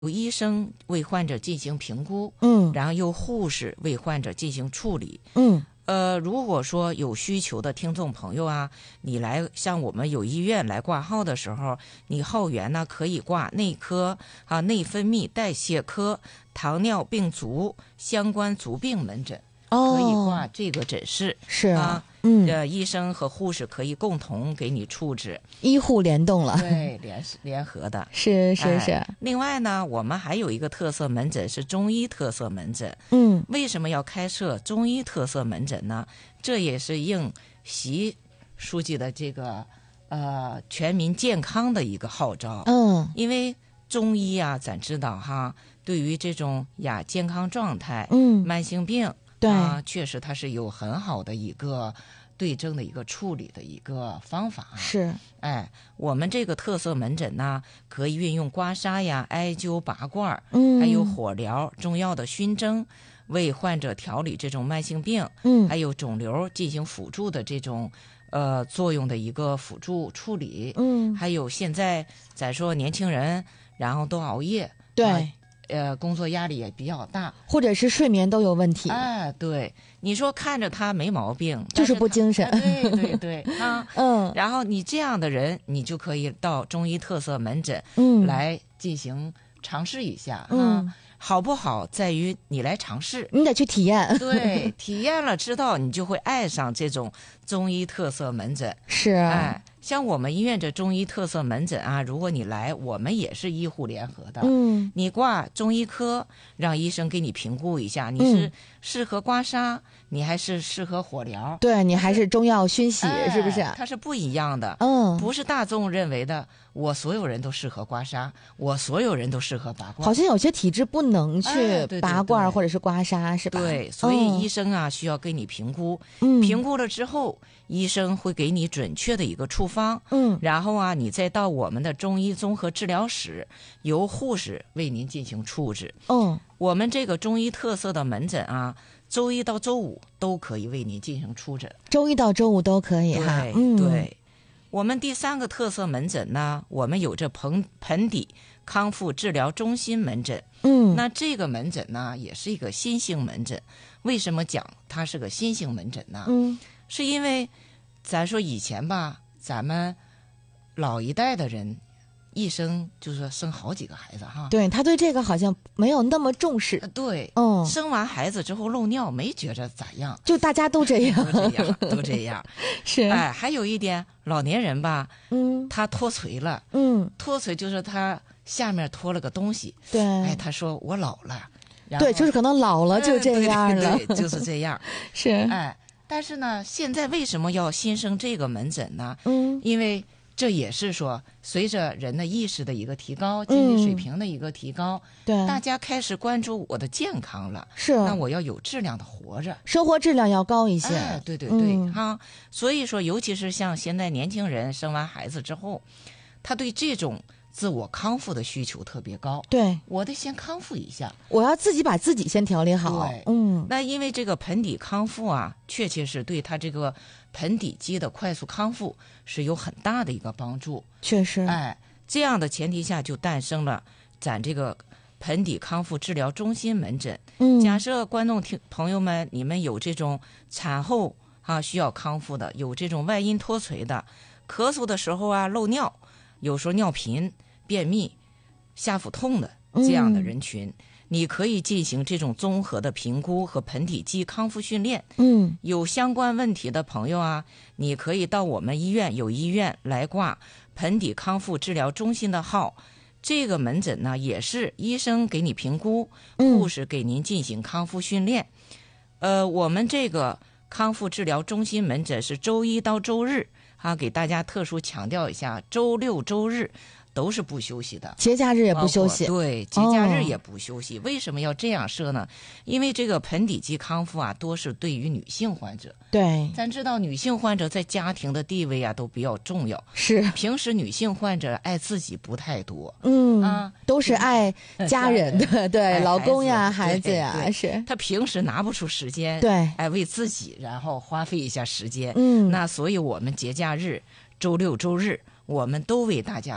有医生为患者进行评估，然后由护士为患者进行处理。如果说有需求的听众朋友啊，你来像我们有医院来挂号的时候，你号源呢可以挂内科啊、内分泌代谢科、糖尿病足相关足病门诊，可以挂这个诊室。 是啊， 医生和护士可以共同给你处置， 医护联动了， 对，联合的， 是。 另外呢，我们还有一个特色门诊是中医特色门诊。为什么要开设中医特色门诊呢？这也是应习书记的这个全民健康的一个号召。因为中医啊，咱知道哈，对于这种健康状态，慢性病。对确实它是有很好的一个对症的一个处理的一个方法。 是， 我们这个特色门诊呢，可以运用刮痧呀、艾灸、拔罐，还有火疗、中药的熏蒸，为患者调理这种慢性病，还有肿瘤进行辅助的这种作用的一个辅助处理。还有现在咱说年轻人，然后都熬夜，对。工作压力也比较大， 或者是睡眠都有问题。 对，你说看着他没毛病， 就是不精神。 对啊，然后你这样的人，你就可以到中医特色门诊，来进行尝试一下好不好在于你来尝试， 你得去体验。 对，体验了知道，你就会爱上这种中医特色门诊。 是， 像我们医院这中医特色门诊啊，如果你来，我们也是医护联合的。你挂中医科，让医生给你评估一下，你是适合刮痧，你还是适合火疗？ 对，你还是中药熏洗，是不是？ 它是不一样的。不是大众认为的，我所有人都适合刮痧，我所有人都适合拔罐。 好像有些体质不能去拔罐或者是刮痧，是吧？ 对，所以医生啊需要给你评估，评估了之后，医生会给你准确的一个处方，然后啊，你再到我们的中医综合治疗室，由护士为您进行处置。我们这个中医特色的门诊啊，周一到周五都可以为您进行处诊。 周一到周五都可以哈。 对。我们第三个特色门诊呢，我们有着盆底康复治疗中心门诊。那这个门诊呢，也是一个新型门诊。为什么讲它是个新型门诊呢？是因为咱说以前吧，咱们老一代的人一生就是说生好几个孩子哈。 对，他对这个好像没有那么重视。 对，生完孩子之后漏尿没觉着咋样， 就大家都这样， 都这样。 是， 还有一点，老年人吧，他脱垂了，脱垂就是他下面脱了个东西。 对， 他说我老了。 对，就是可能老了就这样了。 对，就是这样。 是， 但是呢，现在为什么要新生这个门诊呢？因为这也是说，随着人的意识的一个提高，经济水平的一个提高， 对， 大家开始关注我的健康了。 是， 那我要有质量的活着， 生活质量要高一些。 对哈。所以说，尤其是像现在年轻人生完孩子之后，他对这种自我康复的需求特别高。 对， 我得先康复一下， 我要自己把自己先调理好。 对，那因为这个盆底康复啊，确切是对他这个盆底肌的快速康复是有很大的一个帮助。 确实， 这样的前提下就诞生了咱这个盆底康复治疗中心门诊。假设观众朋友们，你们有这种产后需要康复的，有这种外阴脱垂的，咳嗽的时候啊漏尿，有时候尿频、便秘、下腹痛的这样的人群，你可以进行这种综合的评估和盆底肌康复训练。有相关问题的朋友啊，你可以到我们医院来挂盆底康复治疗中心的号。这个门诊呢，也是医生给你评估，护士给您进行康复训练。我们这个康复治疗中心门诊是周一到周日给大家特殊强调一下，周六周日都是不休息的， 节假日也不休息。 对，节假日也不休息。为什么要这样设呢？因为这个盆底肌康复啊，多是对于女性患者。 对， 咱知道女性患者在家庭的地位啊都比较重要。 是， 平时女性患者爱自己不太多。 都是爱家人的，对，老公呀、孩子呀，是。 她平时拿不出时间， 对， 为自己然后花费一下时间。那所以我们节假日、周六周日，我们都为大家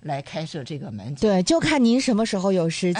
来开设这个门诊。 对，就看您什么时候有时间。